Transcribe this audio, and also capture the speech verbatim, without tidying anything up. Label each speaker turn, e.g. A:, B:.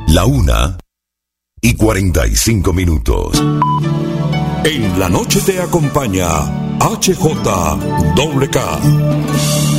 A: La una y cuarenta y cinco minutos. En la noche te acompaña H J K.